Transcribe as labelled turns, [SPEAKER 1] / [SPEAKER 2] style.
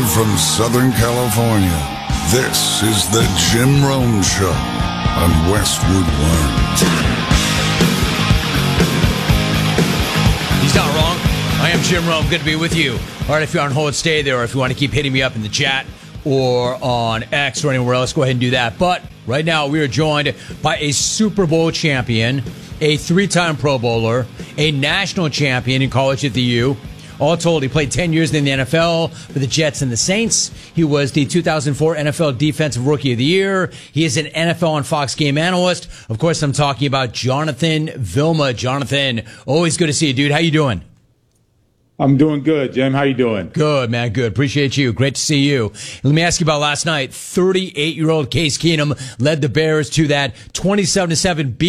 [SPEAKER 1] Live from Southern California, this is the Jim Rome Show on Westwood One.
[SPEAKER 2] He's not wrong. I am Jim Rome. Good to be with you. All right, if you're on hold, stay there. Or if you want to keep hitting me up in the chat or on X or anywhere else, go ahead and do that. But right now, we are joined by a Super Bowl champion, a three-time Pro Bowler, a national champion in college at the U. All told, he played 10 years in the NFL for the Jets and the Saints. He was the 2004 NFL Defensive Rookie of the Year. He is an NFL on Fox game analyst. Of course, I'm talking about Jonathan Vilma. Jonathan, always good to see you, dude. How you doing?
[SPEAKER 3] I'm doing good, Jim. How you doing?
[SPEAKER 2] Good, man. Good. Appreciate you. Great to see you. Let me ask you about last night. 38-year-old Case Keenum led the Bears to that 27-7 beat